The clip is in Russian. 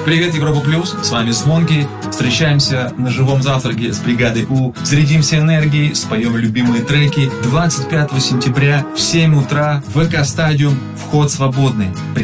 Привет, Европа Плюс, с вами Звонки. Встречаемся на живом завтраке с бригадой У. Зарядимся энергией, споем любимые треки. 25 сентября в 7 утра, ВК Стадиум, вход свободный.